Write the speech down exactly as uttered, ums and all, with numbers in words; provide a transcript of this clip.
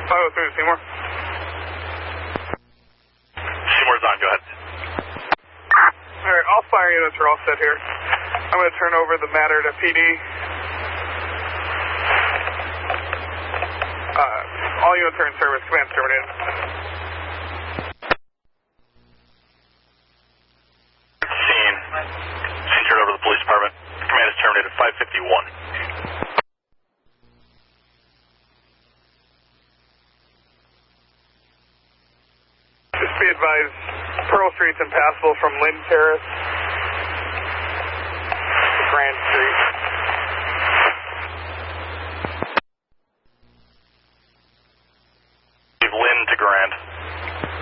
five oh three to Seymour. Seymour's on, go ahead. Alright, all fire units are all set here. I'm going to turn over the matter to P D. Uh, all units are in service. Command terminated. Scene. Scene turned over to the police department. Command is terminated five fifty-one. Just be advised, Pearl Street's impassable from Lynn Terrace to Grand Street.